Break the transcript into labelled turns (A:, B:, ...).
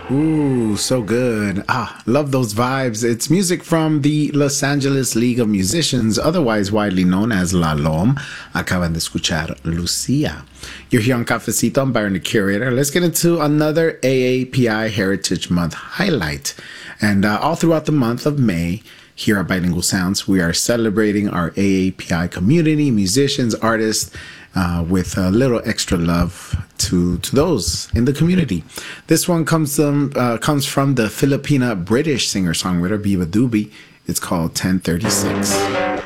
A: Ooh, so good. Love those vibes. It's music from the Los Angeles League of Musicians, otherwise widely known as La LOM. Acaban de escuchar Lucia. You're here on Cafecito. I'm Byron the Curator. Let's get into another AAPI Heritage Month highlight. And all throughout the month of May, here at Bilingual Sounds, we are celebrating our AAPI community, musicians, artists, with a little extra love to those in the community. This one comes from the Filipina British singer-songwriter Biba Dubi. It's called 1036.